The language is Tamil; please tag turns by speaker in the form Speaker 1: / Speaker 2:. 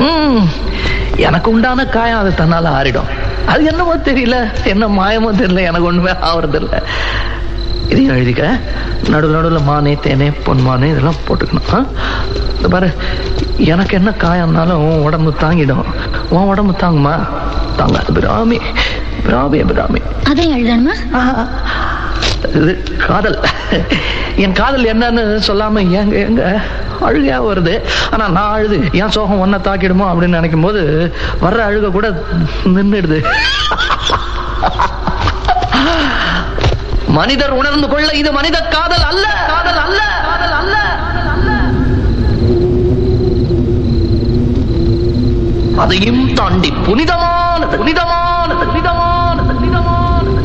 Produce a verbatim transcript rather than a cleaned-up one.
Speaker 1: ம், எனக்கு உண்டான காயம் அது தன்னால ஆறிடும். அது என்னமோ தெரியல, என்ன மாயமோ தெரியல, எனக்கு ஒண்ணுமே ஆவறது இல்லை. இதையும் எழுதிக்க. நடுவில் நடுவில் மானே தேனே பொன்மானே இதெல்லாம் போட்டுக்கணும். ஆ? இந்த பாரு, எனக்கு என்ன காயம்னாலும் உன் உடம்பு தாங்கிடும். உன் உடம்பு தாங்குமா? தாங்காது. பிராமி பிராமி பிராமி.
Speaker 2: அதையும் எழுதணுமா?
Speaker 1: இது காதல். என் காதல் என்னன்னு சொல்லாம எங்க எங்க அழுகையா வருது. ஆனா நான் அழுது என் சோகம் ஒன்ன தாக்கிடுமோ அப்படின்னு நினைக்கும் போது வர்ற அழுக கூட நின்றுடுது. மனிதர் உணர்ந்து கொள்ள இது மனித காதல் அல்ல, காதல் அல்ல, காதல் அல்ல. அதையும் தாண்டி புனிதமான புனிதமான